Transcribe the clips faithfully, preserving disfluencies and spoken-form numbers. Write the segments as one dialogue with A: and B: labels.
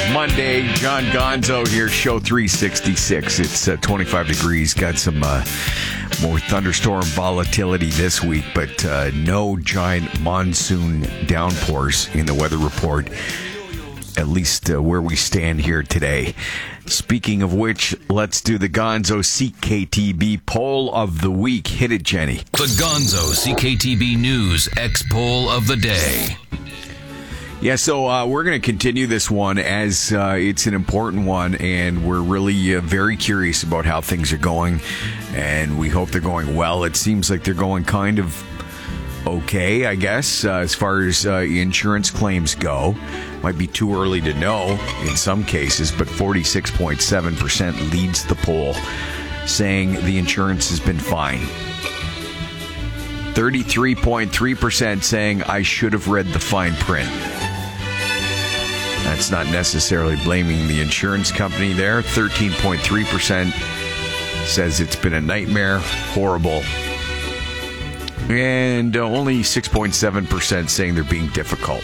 A: Monday. John Gonzo here, show three sixty-six. It's uh, twenty-five degrees. Got some uh, more thunderstorm volatility this week, but uh, no giant monsoon downpours in the weather report, at least uh, where we stand here today. Speaking of which, let's do the Gonzo C K T B poll of the week. Hit it, Jenny.
B: The Gonzo C K T B News X poll of the day.
A: Yeah, so uh, we're going to continue this one as uh, it's an important one, and we're really uh, very curious about how things are going, and we hope they're going well. It seems like they're going kind of okay, I guess, uh, as far as uh, insurance claims go. Might be too early to know in some cases, but forty-six point seven percent leads the poll, saying the insurance has been fine. thirty-three point three percent saying I should have read the fine print. That's not necessarily blaming the insurance company there. thirteen point three percent says it's been a nightmare, horrible. And uh, only six point seven percent saying they're being difficult.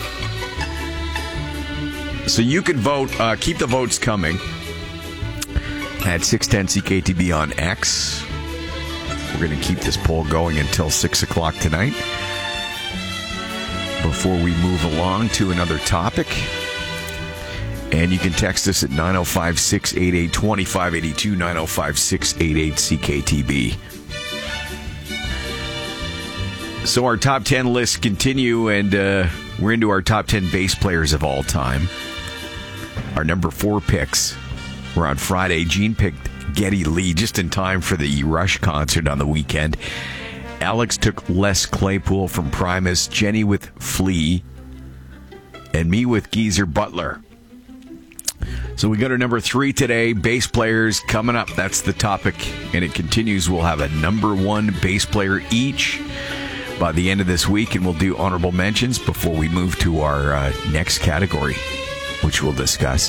A: So you can vote. Uh, keep the votes coming at six ten C K T B on X. We're going to keep this poll going until six o'clock tonight before we move along to another topic. And you can text us at nine oh five, six eight eight, two five eight two, nine oh five, six eight eight, C K T B. So our top ten lists continue, and uh, we're into our top ten bass players of all time. Our number four picks were on Friday. Gene picked Geddy Lee just in time for the Rush concert on the weekend. Alex took Les Claypool from Primus, Jenny with Flea, and me with Geezer Butler. So we go to number three today, bass players coming up. That's the topic, and it continues. We'll have a number one bass player each by the end of this week, and we'll do honorable mentions before we move to our uh, next category, which we'll discuss.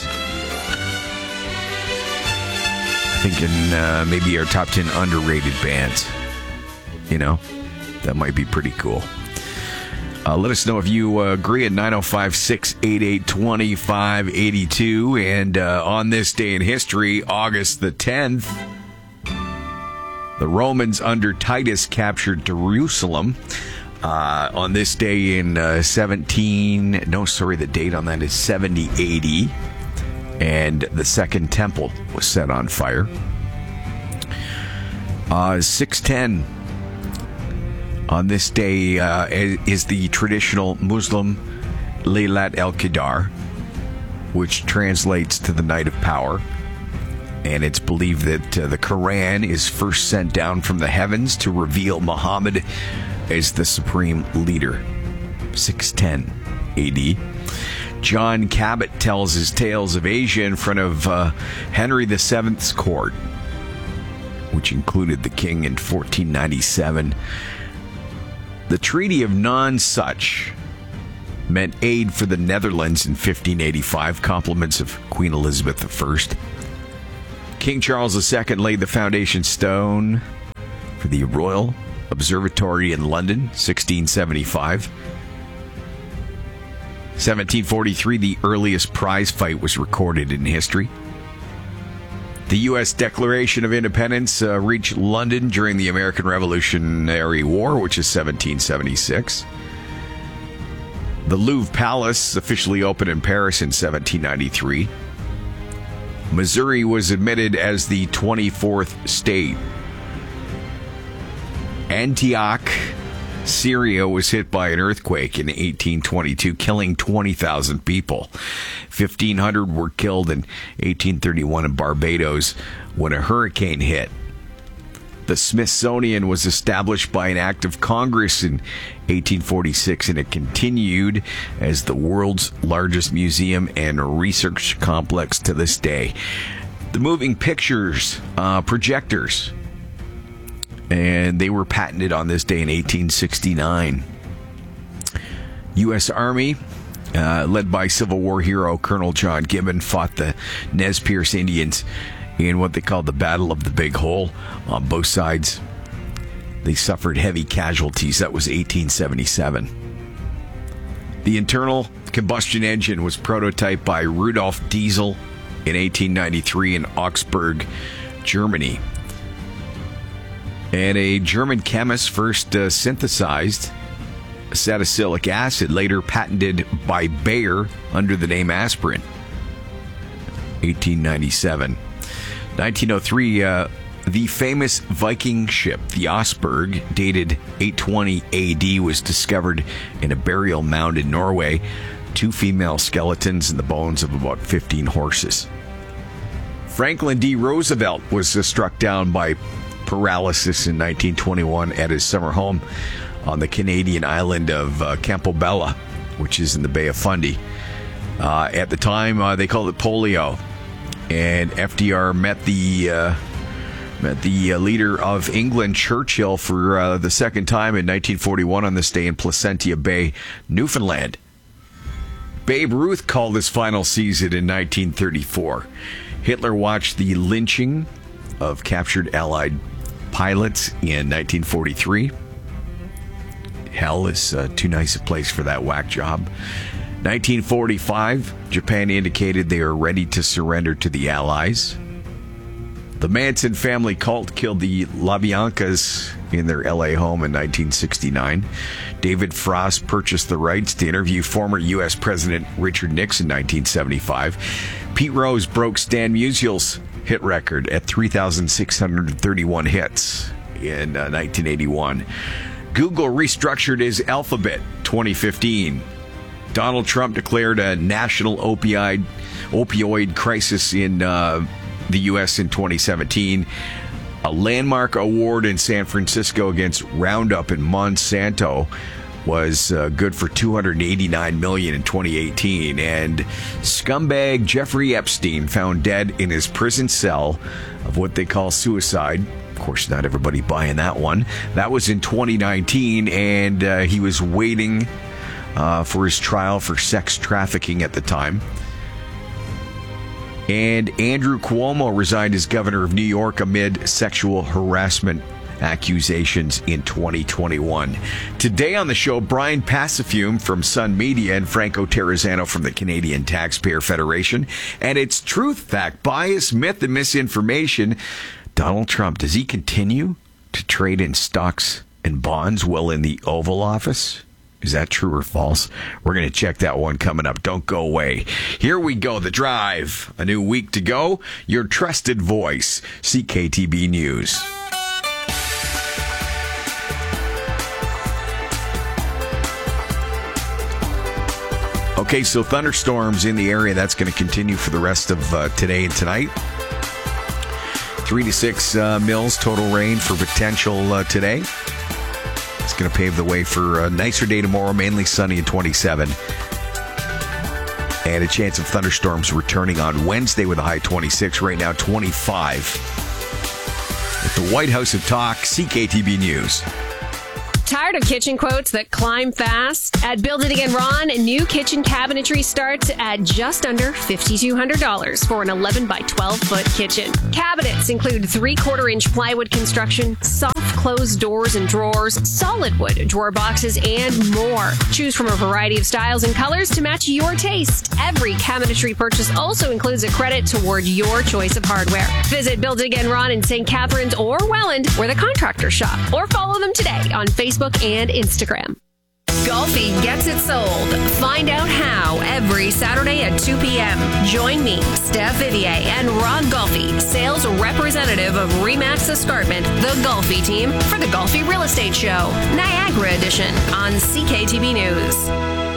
A: Thinking uh, maybe our top ten underrated bands. You know, that might be pretty cool. Uh, let us know if you uh, agree at nine oh five, six eight eight, two five eight two. And uh, on this day in history, August the tenth, the Romans under Titus captured Jerusalem. Uh, on this day in uh, seventeen, no, sorry, the date on that is seventy A D. And the Second Temple was set on fire. Uh, six ten. On this day uh, is the traditional Muslim Laylat el-Qadr, which translates to the Night of Power. And it's believed that uh, the Quran is first sent down from the heavens to reveal Muhammad as the supreme leader. six ten A D. John Cabot tells his tales of Asia in front of uh, Henry the Seventh's court, which included the king in fourteen ninety-seven. The Treaty of Nonsuch meant aid for the Netherlands in fifteen eighty-five, compliments of Queen Elizabeth the First. King Charles the Second laid the foundation stone for the Royal Observatory in London, sixteen seventy-five. seventeen forty-three, the earliest prize fight was recorded in history. The U S Declaration of Independence uh, reached London during the American Revolutionary War, which is seventeen seventy-six. The Louvre Palace officially opened in Paris in seventeen ninety-three. Missouri was admitted as the twenty-fourth state. Antioch, Syria was hit by an earthquake in eighteen twenty-two, killing twenty thousand people. fifteen hundred were killed in eighteen thirty-one in Barbados when a hurricane hit. The Smithsonian was established by an act of Congress in eighteen forty-six, and it continued as the world's largest museum and research complex to this day. The moving pictures, uh, projectors, and they were patented on this day in eighteen sixty-nine. U S Army, uh, led by Civil War hero Colonel John Gibbon, fought the Nez Perce Indians in what they called the Battle of the Big Hole on both sides. They suffered heavy casualties. That was eighteen seventy-seven. The internal combustion engine was prototyped by Rudolf Diesel in eighteen ninety-three in Augsburg, Germany. And a German chemist first uh, synthesized salicylic acid, later patented by Bayer under the name aspirin. eighteen ninety-seven. nineteen oh three, uh, the famous Viking ship, the Osberg, dated eight twenty A D, was discovered in a burial mound in Norway. Two female skeletons and the bones of about fifteen horses. Franklin D. Roosevelt was uh, struck down by paralysis in nineteen twenty-one at his summer home on the Canadian island of uh, Campobello, which is in the Bay of Fundy. Uh, at the time, uh, they called it polio. And F D R met the uh, met the uh, leader of England, Churchill, for uh, the second time in nineteen forty-one on this day in Placentia Bay, Newfoundland. Babe Ruth called his final season in nineteen thirty-four. Hitler watched the lynching of captured Allied pilots in nineteen forty-three. Hell is uh, too nice a place for that whack job. nineteen forty-five, Japan indicated they are ready to surrender to the Allies. The Manson family cult killed the LaBiancas in their L A home in nineteen sixty-nine. David Frost purchased the rights to interview former U S President Richard Nixon in nineteen seventy-five. Pete Rose broke Stan Musial's hit record at three thousand six hundred thirty-one hits in uh, nineteen eighty-one. Google restructured its Alphabet twenty fifteen. Donald Trump declared a national opioid opioid crisis in uh, the U S in twenty seventeen. A landmark award in San Francisco against Roundup and Monsanto was uh, good for two hundred eighty-nine million dollars in twenty eighteen. And scumbag Jeffrey Epstein found dead in his prison cell of what they call suicide. Of course, not everybody buying that one. That was in twenty nineteen, and uh, he was waiting uh, for his trial for sex trafficking at the time. And Andrew Cuomo resigned as governor of New York amid sexual harassment accusations in twenty twenty-one. Today on the show, Brian Passafume from Sun Media and Franco Terrazzano from the Canadian Taxpayer Federation. And it's Truth, Fact, Bias, Myth, and Misinformation. Donald Trump, does he continue to trade in stocks and bonds while in the Oval Office? Is that true or false? We're going to check that one coming up. Don't go away. Here we go. The Drive. A new week to go. Your trusted voice. C K T B News. Okay, so thunderstorms in the area. That's going to continue for the rest of uh, today and tonight. Three to six uh, mils total rain for potential uh, today. It's going to pave the way for a nicer day tomorrow, mainly sunny and twenty-seven. And a chance of thunderstorms returning on Wednesday with a high twenty-six. Right now, twenty-five. At the White House of Talk, C K T B News.
C: Tired of kitchen quotes that climb fast? At Build It Again Ron, new kitchen cabinetry starts at just under five thousand two hundred dollars for an eleven by twelve foot kitchen. Cabinets include three-quarter inch plywood construction, soft closed doors and drawers, solid wood drawer boxes, and more. Choose from a variety of styles and colors to match your taste. Every cabinetry purchase also includes a credit toward your choice of hardware. Visit Build It Again Ron in Saint Catharines or Welland, where the contractors shop, or follow them today on Facebook and Instagram. Golfi gets it sold. Find out how every Saturday at two p.m. Join me, Steph Vivier, and Ron Golfi, sales representative of Remax Escarpment, the Golfi team, for the Golfi Real Estate Show, Niagara Edition, on C K T B News.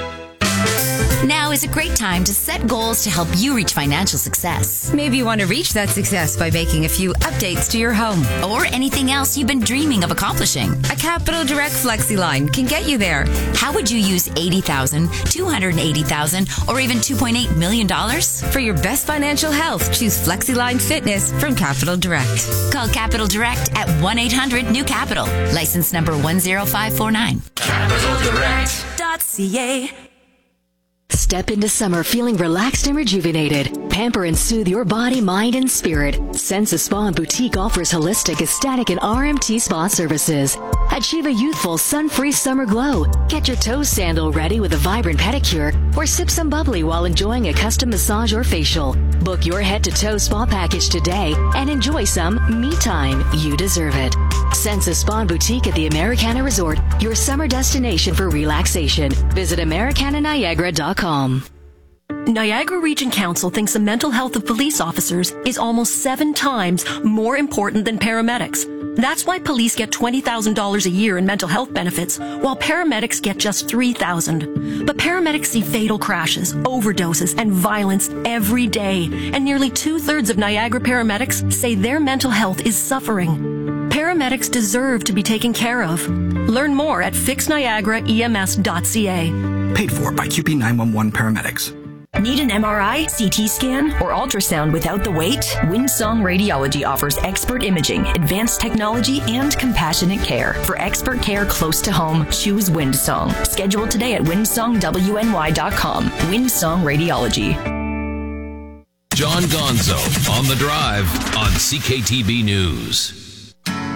D: Now is a great time to set goals to help you reach financial success.
E: Maybe you want to reach that success by making a few updates to your home.
D: Or anything else you've been dreaming of accomplishing.
E: A Capital Direct Flexi line can get you there.
D: How would you use eighty thousand dollars, two hundred eighty thousand dollars, or even two point eight million dollars?
E: For your best financial health, choose Flexi Line Fitness from Capital Direct.
D: Call Capital Direct at one eight hundred new capital. License number one zero five four nine.
F: Capital Direct dot C A.
G: Step into summer feeling relaxed and rejuvenated. Pamper and soothe your body, mind, and spirit. Sensa Spa and Boutique offers holistic, aesthetic, and R M T spa services. Achieve a youthful, sun-free summer glow. Get your toes sandal ready with a vibrant pedicure, or sip some bubbly while enjoying a custom massage or facial. Book your head-to-toe spa package today and enjoy some me time. You deserve it. Sensa Spa Boutique at the Americana Resort, your summer destination for relaxation. Visit Americana Niagara dot com.
H: Niagara Region Council thinks the mental health of police officers is almost seven times more important than paramedics. That's why police get twenty thousand dollars a year in mental health benefits, while paramedics get just three thousand dollars. But paramedics see fatal crashes, overdoses, and violence every day, and nearly two-thirds of Niagara paramedics say their mental health is suffering. Paramedics deserve to be taken care of. Learn more at fix niagara E M S dot C A.
I: Paid for by Q P nine one one Paramedics.
J: Need an M R I, C T scan, or ultrasound without the wait? Windsong Radiology offers expert imaging, advanced technology, and compassionate care. For expert care close to home, choose Windsong. Schedule today at windsong w n y dot com. Windsong Radiology.
B: John Gonzo on the Drive on C K T B News.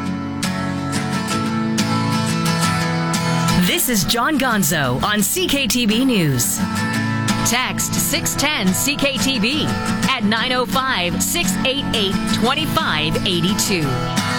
E: This is John Gonzo on C K T B News. Text six ten C K T B at nine oh five, six eight eight, two five eight two.